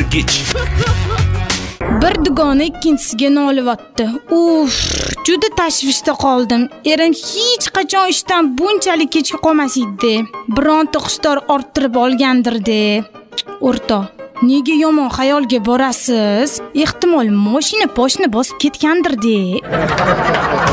Yirtgich. Bir dugona ikkinchisiga nolivyapti. Juda tashvishda qoldim. Erim hech qachon ishdan bunchalik kechga qolmas edi. Bironta qistor orttirib olgandir-de. O'rtoq, nega yomon xayolga borasiz? Ehtimol mashina boshini bosib ketgandir-de.